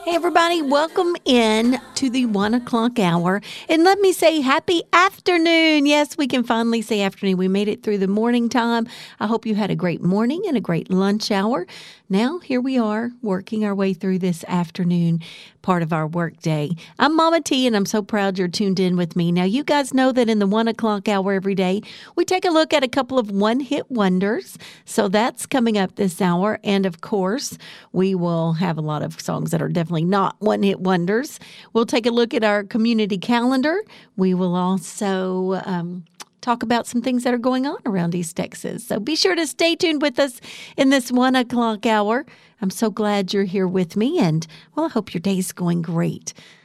Hey, everybody, welcome in to the 1 o'clock hour. And let me say happy afternoon. Yes, we can finally say afternoon. We made it through the morning time. I hope you had a great morning and a great lunch hour. Now, here we are working our way through this afternoon part of our work day. I'm Mama T, and I'm so proud you're tuned in with me. Now, you guys know that in the 1 o'clock hour every day, we take a look at a couple of one-hit wonders. So that's coming up this hour. And of course, we will have a lot of songs that are definitely not one-hit wonders. We'll take a look at our community calendar. We will also talk about some things that are going on around East Texas. So be sure to stay tuned with us in this 1 o'clock hour. I'm so glad you're here with me, and, well, I hope your day's going great.